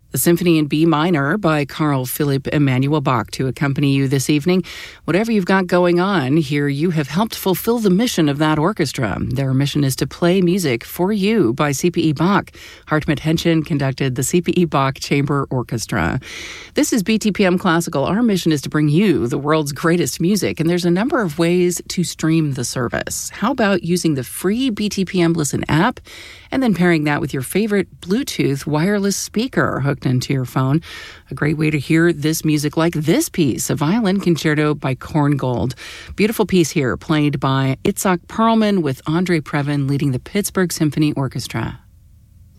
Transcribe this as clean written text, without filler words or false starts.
The Symphony in B minor by Carl Philipp Emanuel Bach to accompany you this evening. Whatever you've got going on, here you have helped fulfill the mission of that orchestra. Their mission is to play music for you by CPE Bach. Hartmut Henschen conducted the CPE Bach Chamber Orchestra. This is BTPM Classical. Our mission is to bring you the world's greatest music, and there's a number of ways to stream the service. How about using the free BTPM Listen app and then pairing that with your favorite Bluetooth wireless speaker hooked into your phone? A great way to hear this music, like this piece, a violin concerto by Korngold. Beautiful piece here, played by Itzhak Perlman with Andre Previn leading the Pittsburgh Symphony Orchestra.